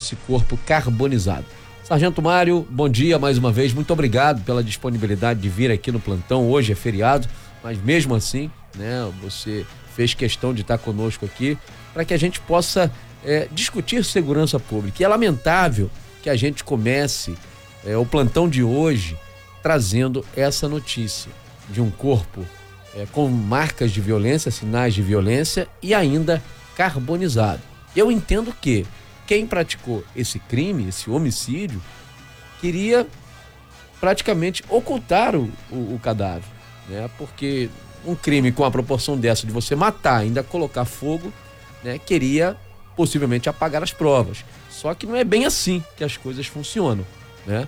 esse corpo carbonizado. Sargento Mário, bom dia mais uma vez, muito obrigado pela disponibilidade de vir aqui no plantão. Hoje é feriado, mas mesmo assim, né, você fez questão de estar conosco aqui para que a gente possa discutir segurança pública. E é lamentável que a gente comece o plantão de hoje trazendo essa notícia de um corpo com marcas de violência, sinais de violência e ainda carbonizado. Eu entendo que quem praticou esse crime, esse homicídio, queria praticamente ocultar o cadáver, né? Porque um crime com a proporção dessa de você matar, ainda colocar fogo, né? Queria possivelmente apagar as provas. Só que não é bem assim que as coisas funcionam, né?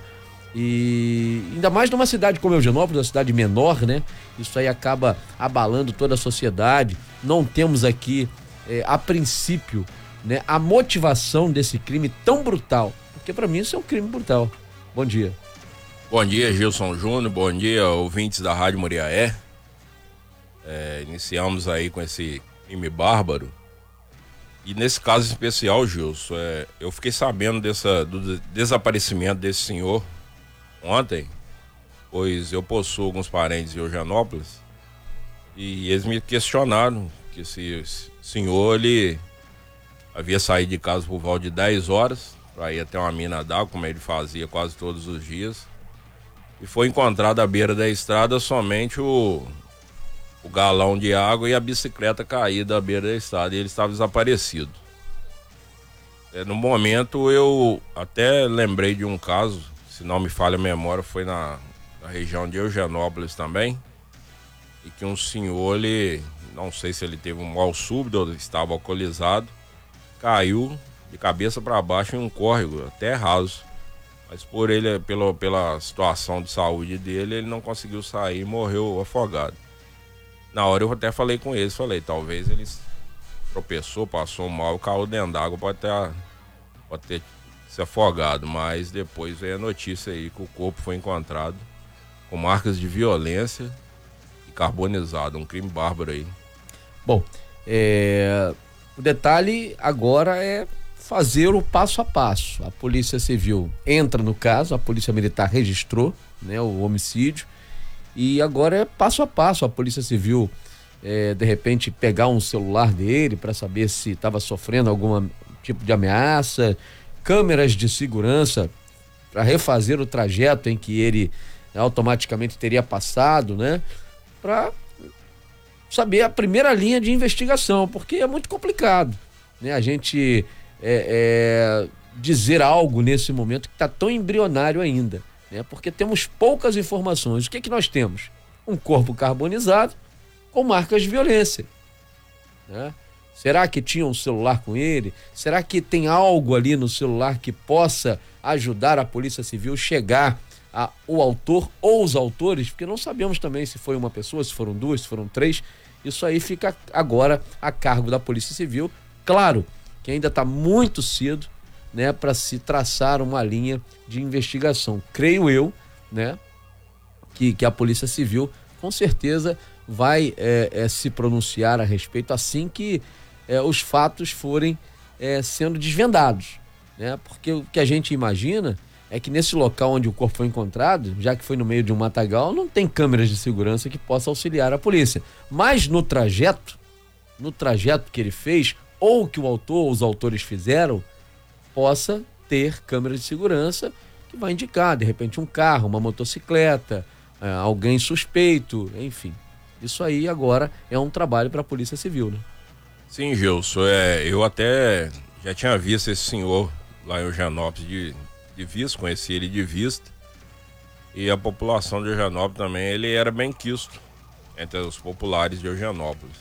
E ainda mais numa cidade como Eugenópolis, uma cidade menor, né? Isso aí acaba abalando toda a sociedade. Não temos aqui, a princípio, né, a motivação desse crime tão brutal, porque para mim isso é um crime brutal. Bom dia. Bom dia, Gilson Júnior, bom dia, ouvintes da Rádio Muriaé. Iniciamos aí com esse crime bárbaro e nesse caso especial, Gilson, eu fiquei sabendo do desaparecimento desse senhor ontem, pois eu possuo alguns parentes em Eugenópolis e eles me questionaram que esse senhor, ele havia saído de casa por volta de 10 horas para ir até uma mina d'água, como ele fazia quase todos os dias, e foi encontrado à beira da estrada somente o galão de água e a bicicleta caída à beira da estrada, e ele estava desaparecido. No momento eu até lembrei de um caso, se não me falha a memória, foi na região de Eugenópolis também, e que um senhor, ele, não sei se ele teve um mal súbito ou estava alcoolizado, caiu de cabeça para baixo em um córrego, até raso. Mas pela situação de saúde dele, ele não conseguiu sair e morreu afogado. Na hora eu até falei com eles, talvez ele tropeçou, passou mal, caiu dentro d'água, pode ter se afogado. Mas depois veio a notícia aí que o corpo foi encontrado com marcas de violência e carbonizado, um crime bárbaro aí. Bom, o detalhe agora é fazer o passo a passo. A Polícia Civil entra no caso, a Polícia Militar registrou, né, o homicídio, e agora é passo a passo. A Polícia Civil, de repente, pegar um celular dele para saber se estava sofrendo algum tipo de ameaça, câmeras de segurança para refazer o trajeto em que ele automaticamente teria passado, né, para saber a primeira linha de investigação, porque é muito complicado, né? A gente dizer algo nesse momento que está tão embrionário ainda, né? Porque temos poucas informações. O que nós temos? Um corpo carbonizado com marcas de violência, né? Será que tinha um celular com ele? Será que tem algo ali no celular que possa ajudar a Polícia Civil chegar ao autor ou os autores? Porque não sabemos também se foi uma pessoa, se foram duas, se foram três. Isso aí fica agora a cargo da Polícia Civil. Claro que ainda está muito cedo, né, para se traçar uma linha de investigação. Creio eu, né, que a Polícia Civil com certeza vai se pronunciar a respeito assim que os fatos forem sendo desvendados, né? Porque o que a gente imagina é que nesse local onde o corpo foi encontrado, já que foi no meio de um matagal, não tem câmeras de segurança que possa auxiliar a polícia. Mas no trajeto que ele fez, ou que o autor ou os autores fizeram, possa ter câmeras de segurança que vai indicar, de repente, um carro, uma motocicleta, alguém suspeito, enfim. Isso aí agora é um trabalho para a Polícia Civil, né? Sim, Gilson, eu até já tinha visto esse senhor lá em Eugenópolis de vista, conheci ele de vista, e a população de Eugenópolis também, ele era bem quisto entre os populares de Eugenópolis.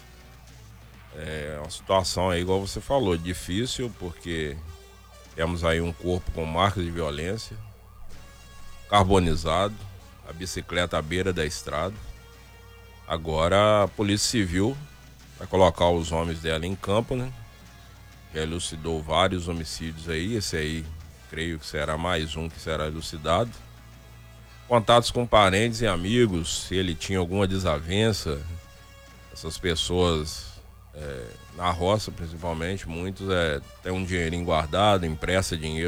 É uma situação aí, igual você falou, difícil, porque temos aí um corpo com marcas de violência, carbonizado, a bicicleta à beira da estrada. Agora a Polícia Civil vai colocar os homens dela em campo, né? Já elucidou vários homicídios aí, esse aí creio que será mais um que será elucidado. Contatos com parentes e amigos, se ele tinha alguma desavença, essas pessoas na roça principalmente, muitos têm um dinheirinho guardado, empresta dinheiro